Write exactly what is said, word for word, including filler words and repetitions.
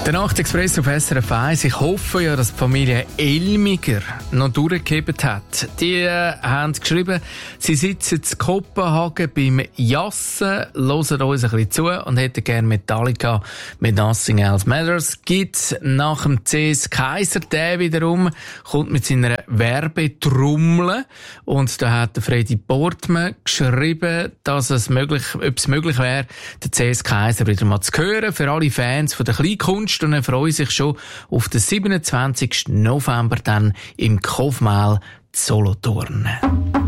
Der Nachtexpress auf S R F eins. Ich hoffe ja, dass die Familie Elmiger noch durchgehebt hat. Die äh, haben geschrieben, sie sitzen in Kopenhagen beim Jassen, hören uns ein bisschen zu und hätten gerne Metallica mit Nothing Else Matters. Gibt's nach dem C S Kaiser, der wiederum kommt mit seiner Werbetrommel. Und da hat der Freddy Portman geschrieben, dass es möglich, ob es möglich wäre, den C S Kaiser wieder mal zu hören für alle Fans von der Kleinkunst. Und er freut sich schon auf den siebenundzwanzigsten November dann im Kaufmal Solothurn.